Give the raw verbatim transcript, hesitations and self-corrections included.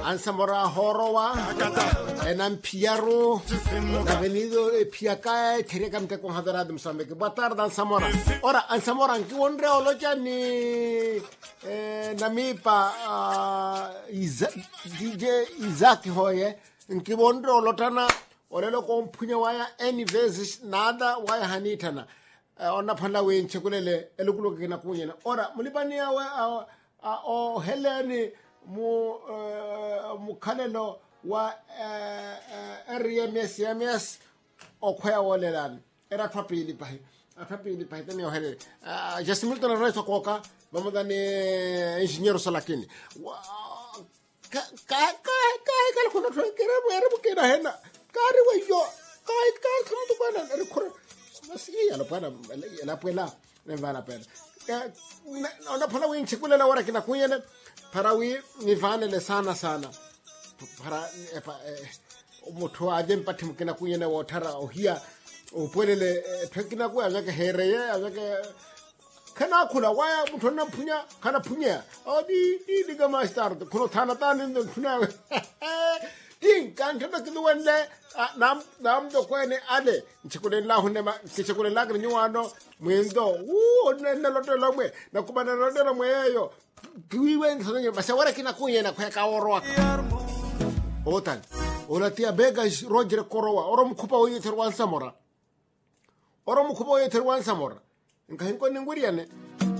Ansamora horowa enam piaro na venido piaca terekam te con hadarad Mozambique. Boa tarde, Ansamora. Ora, Ansamora, que onre olojani namipa D J Isaac hoye, que onre olotana olelo ko mpunya waya any vezes nada waya hanitana. Ona phanda we nchekulele elukulo kina kunyena. Ora, mulipani ya o Heleni mu mukhalelo wa R M S M S okhya wolelan era thapili pai athapili pai tani ohele Jasmilton Royce koka bamodani engineer Solakini ka ka ka ka kono kera mwere mukena hena kari weyo kai kai kumtu bana rekhora masi ala pana la pela ne vala pela ona phana we nchikulela ora kina kunyena parawi nivanele sana sana para epa motho a dem pathi mukena kunyena wathara ohia upwelele thekina ku azake hereye azake kana khula waya motho na phunya kana phunya odi di diga master khono thana tani ndo thuna ting kan thata kiduwende nam nam do kwene ade nchikulela hunema nchikulela kri nyuano mwendo u nenda lotelo mwe na kubana lotelo mweyo kiwiwe nthonye basawara kina kunya na kwa kaoro otan ola tia bega Roger Korowa oro mkhupa oye terwan samora oro mkhupa oye terwan samora nka hinko ninguriane